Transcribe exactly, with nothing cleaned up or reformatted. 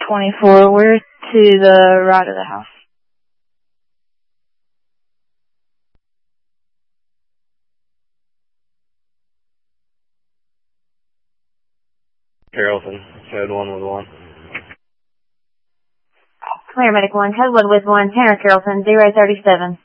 twenty-four. We're to the right of the house. Carrollton, code one with one. Clear, Medic one, code one with one, Tanner Carrollton, zero thirty-seven.